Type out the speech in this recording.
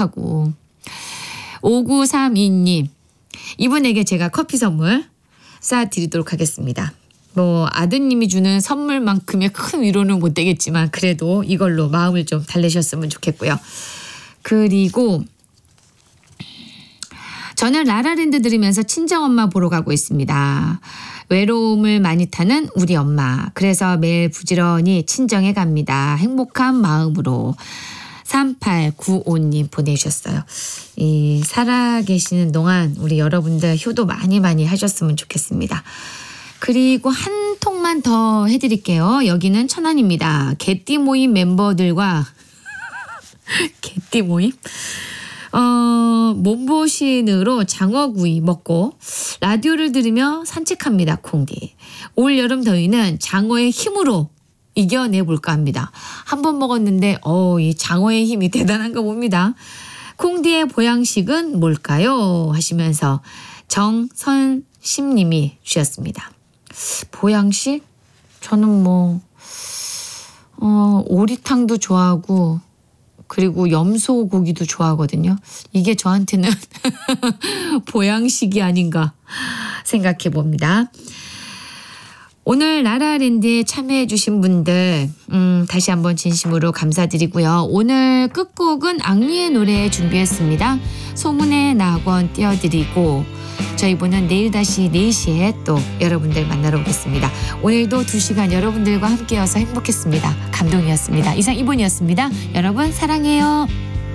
하고. 5932님, 이분에게 제가 커피 선물 쏴드리도록 하겠습니다. 뭐 아드님이 주는 선물만큼의 큰 위로는 못 되겠지만 그래도 이걸로 마음을 좀 달래셨으면 좋겠고요. 그리고 저는 라라랜드 들으면서 친정엄마 보러 가고 있습니다. 외로움을 많이 타는 우리 엄마. 그래서 매일 부지런히 친정에 갑니다. 행복한 마음으로. 3895님 보내주셨어요. 이 살아계시는 동안 우리 여러분들 효도 많이 하셨으면 좋겠습니다. 그리고 한 통만 더 해드릴게요. 여기는 천안입니다. 개띠 모임 멤버들과 개띠 모임? 몸보신으로 장어구이 먹고 라디오를 들으며 산책합니다. 콩디. 올 여름 더위는 장어의 힘으로 이겨내볼까 합니다. 한 번 먹었는데 이 장어의 힘이 대단한가 봅니다. 콩디의 보양식은 뭘까요? 하시면서 정선심님이 주셨습니다. 보양식? 저는 오리탕도 좋아하고 그리고 염소 고기도 좋아하거든요. 이게 저한테는 보양식이 아닌가 생각해 봅니다. 오늘 라라랜드에 참여해 주신 분들 다시 한번 진심으로 감사드리고요. 오늘 끝곡은 앙리의 노래 준비했습니다. 소문의 낙원 띄워드리고 저희분은 내일 다시 4시에 또 여러분들 만나러 오겠습니다. 오늘도 2시간 여러분들과 함께여서 행복했습니다. 감동이었습니다. 이상 이본이었습니다. 여러분 사랑해요.